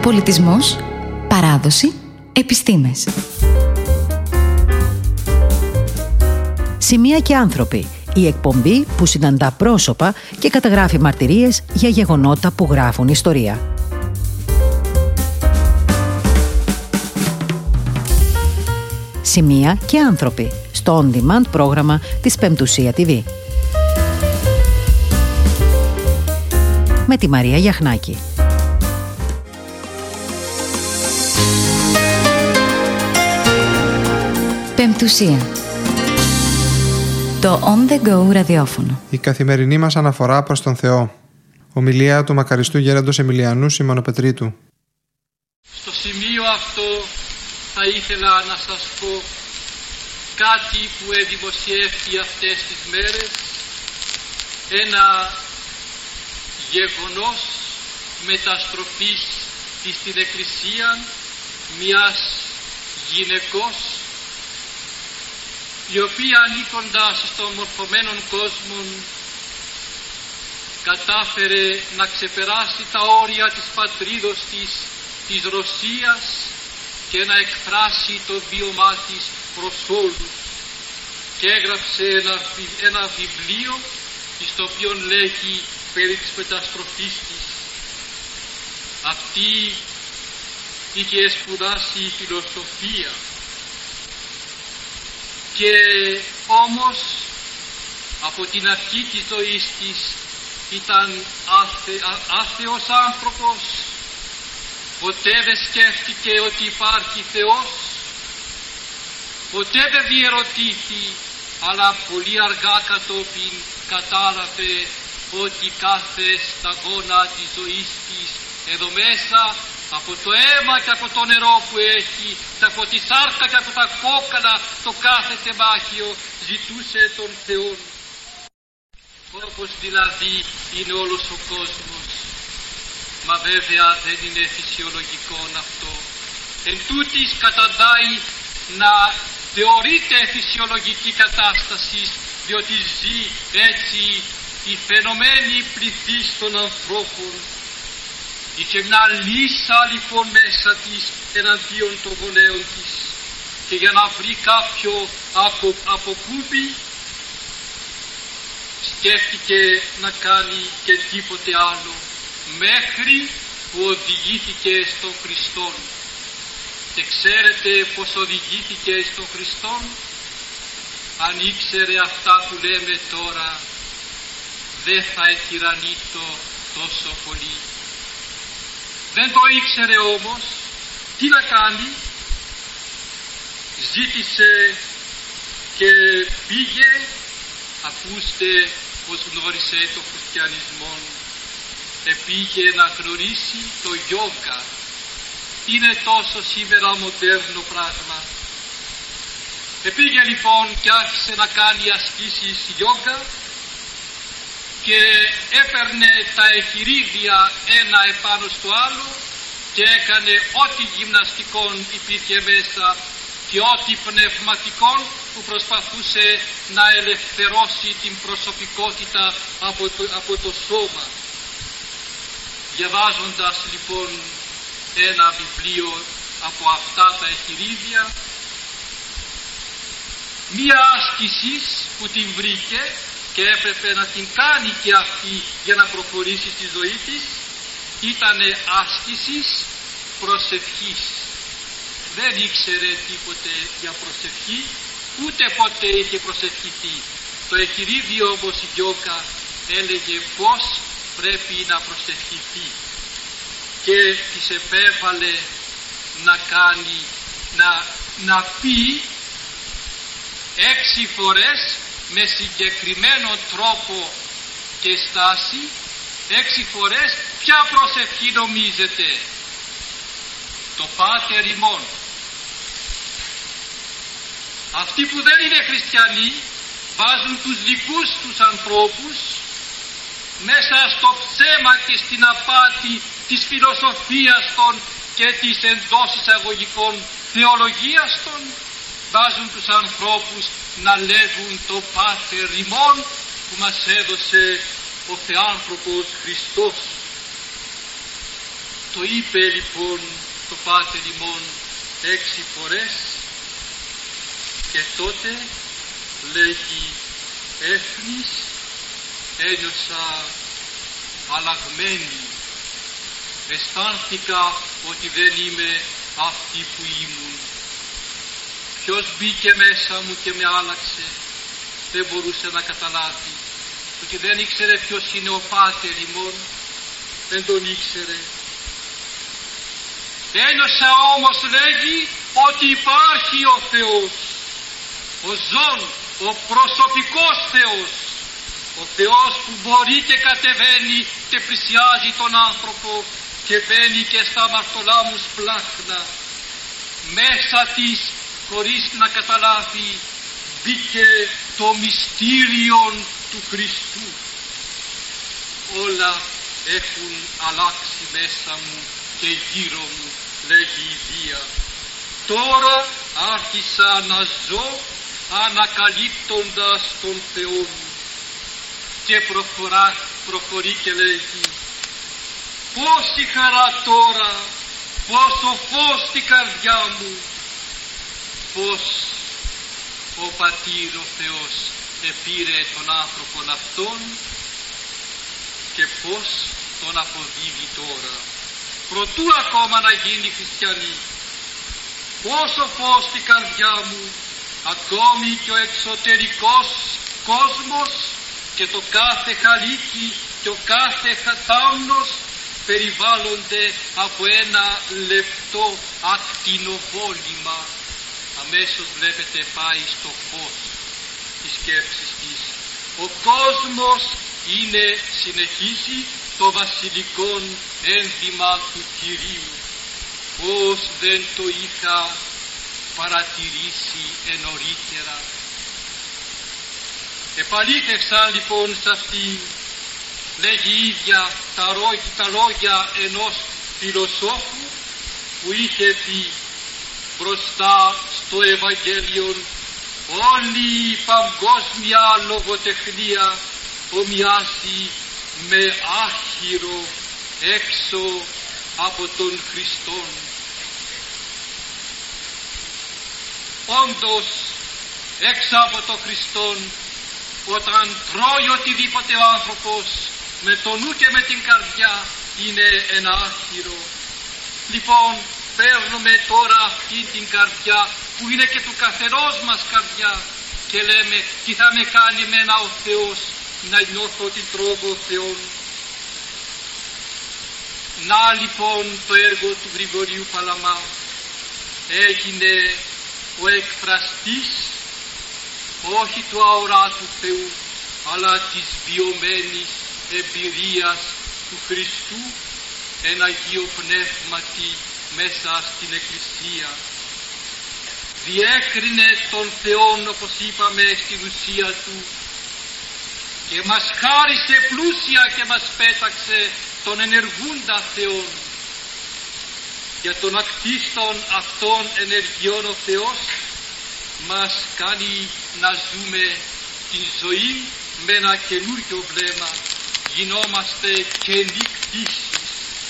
Πολιτισμός, παράδοση, επιστήμες. Σημεία και άνθρωποι. Η εκπομπή που συναντά πρόσωπα και καταγράφει μαρτυρίες για γεγονότα που γράφουν ιστορία. Σημεία και άνθρωποι. Στο on-demand πρόγραμμα της Πεμπτουσία TV. Με τη Μαρία Γιαχνάκη. Πεμπτουσία. Το On The Go ραδιόφωνο. Η καθημερινή μας αναφορά προς τον Θεό. Ομιλία του μακαριστού γέροντος Εμιλιανού Σιμωνοπετρίτου. Στο σημείο αυτό θα ήθελα να σας πω κάτι που εδημοσιεύτηκε αυτές τις μέρες. Ένα γεγονός μεταστροφής στην Εκκλησία μιας γυναικός, η οποία ανήκοντας στον μορφωμένον κόσμο κατάφερε να ξεπεράσει τα όρια της πατρίδος της Ρωσίας και να εκφράσει το βίωμά της προς όλους, και έγραψε ένα βιβλίο στο οποίο λέγει περί της μεταστροφής της. Αυτή είχε σπουδάσει φιλοσοφία και όμως από την αρχή της ζωής της ήταν άθεος άνθρωπος. Ποτέ δεν σκέφτηκε ότι υπάρχει Θεός, ποτέ δεν διερωτήθη, αλλά πολύ αργά κατόπιν κατάλαβε ότι κάθε σταγόνα της ζωής της εδώ μέσα, από το αίμα και από το νερό που έχει, από τη σάρκα και από τα κόκκαλα, το κάθε τεμάχιο ζητούσε τον Θεό. Όπως δηλαδή είναι όλος ο κόσμος. Μα βέβαια δεν είναι φυσιολογικό αυτό. Εν τούτης καταντάει να θεωρείται φυσιολογική κατάσταση, διότι ζει έτσι η φαινομένη πληθύς των ανθρώπων. Είχε μια λύσα λοιπόν μέσα της εναντίον των γονέων της, και για να βρει κάποιο αποκούμπι σκέφτηκε να κάνει και τίποτε άλλο, μέχρι που οδηγήθηκε στον Χριστό. Και ξέρετε πως οδηγήθηκε στον Χριστό? Αν ήξερε αυτά που λέμε τώρα, δεν θα ετυραννείτο τόσο πολύ. Δεν το ήξερε όμως. Τι να κάνει? Ζήτησε και πήγε, ακούστε πως γνώρισε το χριστιανισμό, πήγε να γνωρίσει το γιόγκα. Είναι τόσο σήμερα μοντέρνο πράγμα. Πήγε λοιπόν και άρχισε να κάνει ασκήσεις γιόγκα και έπαιρνε τα εγχειρίδια ένα επάνω στο άλλο και έκανε ό,τι γυμναστικών υπήρχε μέσα και ό,τι πνευματικών που προσπαθούσε να ελευθερώσει την προσωπικότητα από το σώμα. Διαβάζοντας λοιπόν ένα βιβλίο από αυτά τα εγχειρίδια, μία άσκηση που την βρήκε και έπρεπε να την κάνει και αυτή για να προχωρήσει στη ζωή της, ήταν άσκησης προσευχής. Δεν ήξερε τίποτε για προσευχή, ούτε ποτέ είχε προσευχηθεί. Το εγχειρίδιο όμως η γιόγκα έλεγε πως πρέπει να προσευχηθεί, και της επέβαλε να κάνει, να πει 6 φορές με συγκεκριμένο τρόπο και στάση, 6 φορές. Ποια προσευχή νομίζετε? Το Πάτερ ημών. Αυτοί που δεν είναι χριστιανοί βάζουν τους δικούς τους ανθρώπους μέσα στο ψέμα και στην απάτη της φιλοσοφίας των και της εντός εισαγωγικών θεολογίας των. Βάζουν τους ανθρώπους να λέγουν το Πάτερ ημών που μας έδωσε ο Θεάνθρωπος Χριστός. Το είπε λοιπόν το Πάτερ ημών 6 φορές και τότε λέγει έφνης, ένιωσα αλλαγμένη, αισθάνθηκα ότι δεν είμαι αυτή που ήμουν. Ποιος μπήκε μέσα μου και με άλλαξε, δεν μπορούσε να καταλάβει, ότι δεν ήξερε ποιος είναι ο Πάτερ ημών, δεν τον ήξερε. Ένιωσα όμως, λέγει, ότι υπάρχει ο Θεός, ο ζών, ο προσωπικός Θεός, ο Θεός που μπορεί και κατεβαίνει και πλησιάζει τον άνθρωπο και μπαίνει και στα αμαρτωλά μου σπλάχνα. Μέσα της, χωρίς να καταλάβει, μπήκε το μυστήριο του Χριστού. Όλα έχουν αλλάξει μέσα μου και γύρω μου, λέγει η Βία. Τώρα άρχισα να ζω ανακαλύπτοντας τον Θεό μου. Και προχωρεί και λέγει, πόση χαρά τώρα, πόσο φως στην καρδιά μου, πως ο Πατήρ ο Θεός επήρε τον άνθρωπον αυτόν και πως τον αποδίδει τώρα, προτού ακόμα να γίνει χριστιανή. Πόσο φως στην καρδιά μου, ακόμη και ο εξωτερικός κόσμος και το κάθε χαλίκι και ο κάθε χατάμνος περιβάλλονται από ένα λεπτό ακτινοβόλημα. Αμέσως βλέπετε πάει στο φως της σκέψης της. Ο κόσμος είναι, συνεχίζει, το βασιλικό ένδυμα του Κυρίου. Πώς δεν το είχα παρατηρήσει νωρίτερα. Επαλήθευσαν λοιπόν σε αυτή, λέγει η ίδια, τα λόγια ενός φιλοσόφου που είχε πει μπροστά στο Ευαγγέλιο, όλη η παγκόσμια λογοτεχνία ομοιάζει με άχυρο έξω από τον Χριστόν. Όντως, έξω από τον Χριστόν, όταν τρώει οτιδήποτε ο άνθρωπος με το νου και με την καρδιά, είναι ένα άχυρο. Λοιπόν, παίρνουμε τώρα αυτή την καρδιά που είναι και του καθενός μας καρδιά και λέμε, τι θα με κάνει εμένα ο Θεός να νιώθω ότι τρώω ο Θεόν. Να λοιπόν το έργο του Γρηγορίου Παλαμά. Έγινε ο εκφραστής όχι του αοράτου Θεού, αλλά της βιωμένης εμπειρίας του Χριστού εν Αγίο Πνεύματι μέσα στην Εκκλησία. Διέκρινε τον Θεόν, όπως είπαμε, στην ουσία του και μας χάρισε πλούσια και μας πέταξε τον ενεργούντα Θεόν. Για τον ακτίστον αυτών ενεργειών ο Θεός μας κάνει να ζούμε την ζωή με ένα καινούριο βλέμμα. Γινόμαστε καινή κτήσης.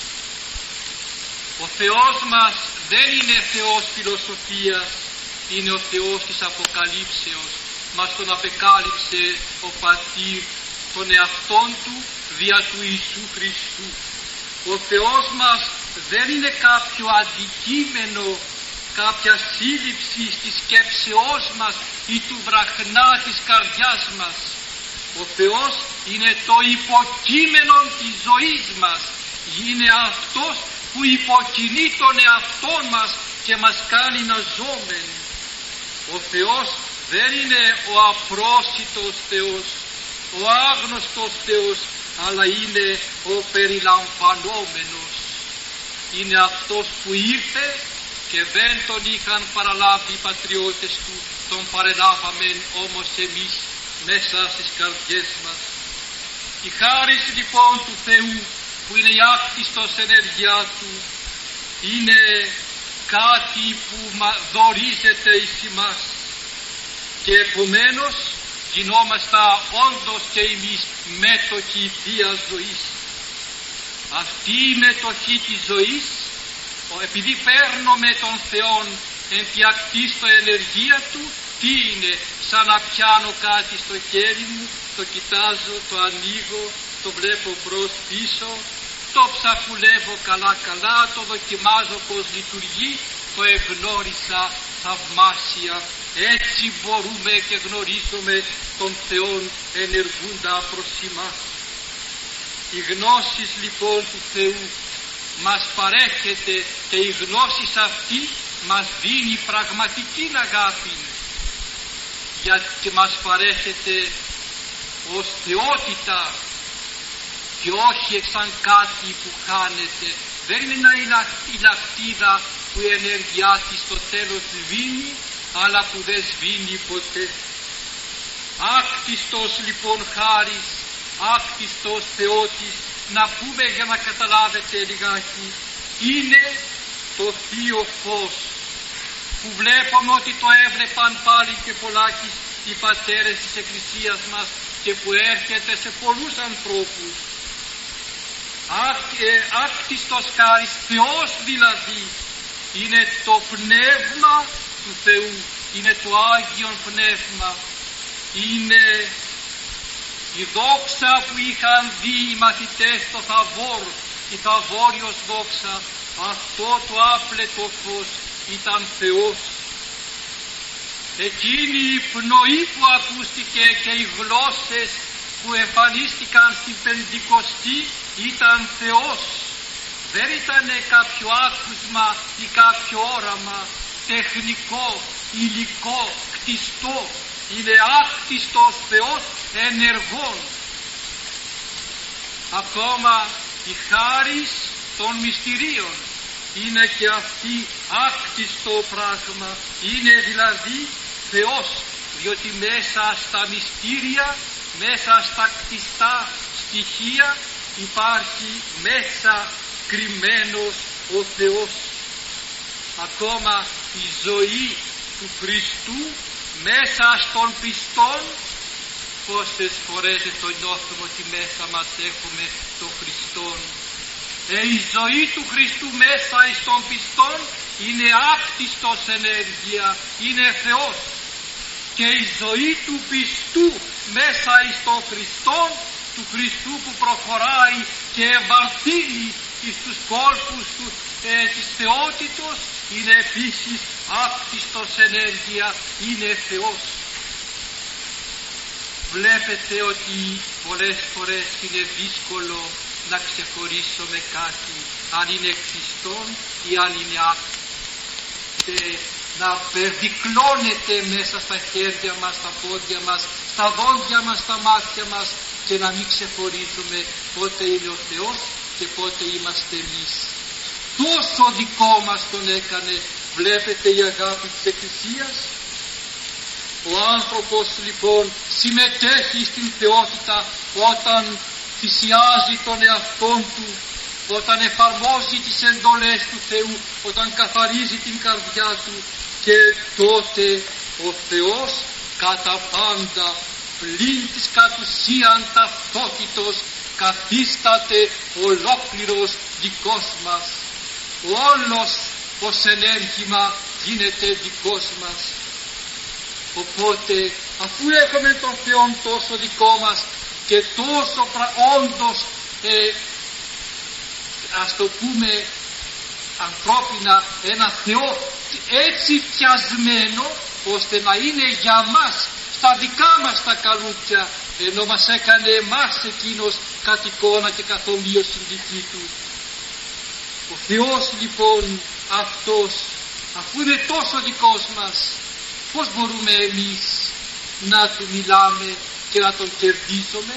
Ο Θεός μας δεν είναι Θεός φιλοσοφίας, είναι ο Θεός της Αποκαλύψεως. Μας τον απεκάλυψε ο Πατήρ τον εαυτόν του δια του Ιησού Χριστού. Ο Θεός μας δεν είναι κάποιο αντικείμενο, κάποια σύλληψη της σκέψεώς μας ή του βραχνά της καρδιάς μας. Ο Θεός είναι το υποκείμενο της ζωής μας. Είναι αυτός που υποκινεί τον εαυτό μας και μας κάνει να ζούμε. Ο Θεός δεν είναι ο απρόσιτος Θεός, ο άγνωστος Θεός, αλλά είναι ο περιλαμβανόμενος. Είναι αυτός που ήρθε και δεν τον είχαν παραλάβει οι πατριώτες του, τον παρελάβαμε όμως εμείς μέσα στις καρδιές μας. Η χάρις λοιπόν του Θεού που είναι η άκτιστος ενέργειά του είναι κάτι που δωρίζεται εις εμάς και επομένως γινόμαστε όντως και εμείς μέτοχοι Θείας ζωής. Αυτή η μετοχή της ζωής, επειδή παίρνω με τον Θεόν εν τη ακτίστο ενεργεία Του, τι είναι? Σαν να πιάνω κάτι στο χέρι μου, το κοιτάζω, το ανοίγω, το βλέπω μπρος πίσω, το ψαχουλεύω καλά, το δοκιμάζω πως λειτουργεί, το εγνώρισα θαυμάσια. Έτσι μπορούμε και γνωρίζουμε τον Θεόν ενεργούντα προς εμάς. Η γνώση λοιπόν του Θεού μας παρέχεται και η γνώση αυτή μας δίνει πραγματική αγάπη, γιατί μας παρέχεται ως θεότητα και όχι σαν κάτι που χάνεται. Δεν είναι η λαχτίδα που η ενέργειά της στο τέλος σβήνει, αλλά που δεν σβήνει ποτέ. Άκτιστος λοιπόν χάρις, άκτιστος Θεότης, να πούμε για να καταλάβετε λιγάκι, είναι το Θείο Φως, που βλέπουμε ότι το έβλεπαν πάλι και πολλάκις οι πατέρες της Εκκλησίας μας και που έρχεται σε πολλούς ανθρώπους. Άκτιστος χάρις, Θεός δηλαδή, είναι το Πνεύμα του Θεού, είναι το Άγιον Πνεύμα, είναι η δόξα που είχαν δει οι μαθητές στο Θαβόρ, η Θαβόριος δόξα. Αυτό το άπλετο φως ήταν Θεός. Εκείνη η πνοή που ακούστηκε και οι γλώσσες που εμφανίστηκαν στην Πεντηκοστή ήταν Θεός. Δεν ήταν κάποιο άκουσμα ή κάποιο όραμα τεχνικό, υλικό, κτιστό. Είναι άκτιστος Θεός ενεργών. Ακόμα η χάρις των μυστηρίων είναι και αυτή άκτιστο πράγμα. Είναι δηλαδή Θεός, διότι μέσα στα μυστήρια, μέσα στα κτιστά στοιχεία υπάρχει μέσα κρυμμένος ο Θεός. Ακόμα η ζωή του Χριστού μέσα στον πιστόν, πόσες φορές το νιώθουμε ότι μέσα μας έχουμε τον Χριστόν. Η ζωή του Χριστού μέσα στον πιστόν είναι άκτιστος ενέργεια, είναι Θεός. Και η ζωή του πιστού μέσα στον Χριστόν, του Χριστού που προχωράει και ευαλθύνει στους κόλπους της θεότητος, είναι επίσης άκτιστος ενέργεια, είναι Θεός. Βλέπετε ότι πολλές φορές είναι δύσκολο να ξεχωρίσουμε κάτι, αν είναι κτιστόν ή αν είναι άκτιστο. Και να περδικλώνεται μέσα στα χέρια μας, στα πόδια μας, στα δόντια μας, στα μάτια μας, και να μην ξεχωρίζουμε πότε είναι ο Θεός και πότε είμαστε εμείς. Τόσο δικό μας τον έκανε. Βλέπετε η αγάπη της Εκκλησίας. Ο άνθρωπος λοιπόν συμμετέχει στην θεότητα όταν θυσιάζει τον εαυτόν του, όταν εφαρμόζει τις εντολές του Θεού, όταν καθαρίζει την καρδιά του, και τότε ο Θεός κατά πάντα πλην της κατ' ουσίαν ταυτότητος καθίσταται ολόκληρος δικός μας. Όλος ως ενέργημα γίνεται δικός μας. Οπότε αφού έχουμε τον Θεόν τόσο δικό μας και τόσο όντως ας το πούμε ανθρώπινα ένα Θεό έτσι πιασμένο ώστε να είναι για μας στα δικά μας τα καλούτσια, ενώ μας έκανε εμάς εκείνος κατ' εικόνα και καθ' ομοίωση δική του. Ο Θεός λοιπόν αυτός, αφού είναι τόσο δικός μας, πώς μπορούμε εμείς να του μιλάμε και να τον κερδίσουμε?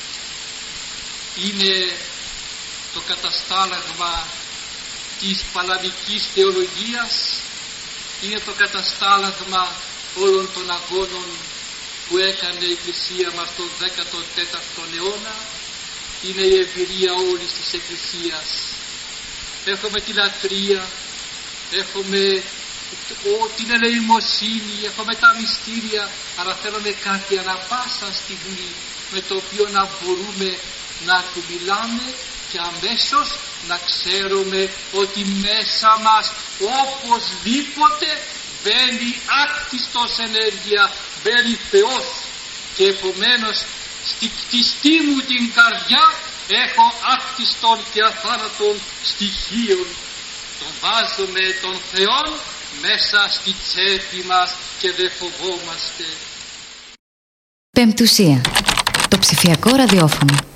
Είναι το καταστάλαγμα της παλαβικής θεολογίας, είναι το καταστάλαγμα όλων των αγώνων που έκανε η Εκκλησία μας τον 14ο αιώνα, είναι η εμπειρία όλης της Εκκλησίας. Έχουμε τη λατρεία, έχουμε την ελεημοσύνη, έχουμε τα μυστήρια, αλλά θέλουμε κάτι ανά πάσα στιγμή με το οποίο να μπορούμε να του μιλάμε και αμέσως να ξέρουμε ότι μέσα μας οπωσδήποτε μπαίνει άκτιστος ενέργεια, μπαίνει Θεός, και επομένως στη κτιστή μου την καρδιά έχω άκτιστον και αθάνατον στοιχείων. Τον βάζουμε τον Θεόν μέσα στη τσέπη μας και δεν φοβόμαστε. Πεμπτουσία. Το ψηφιακό ραδιόφωνο.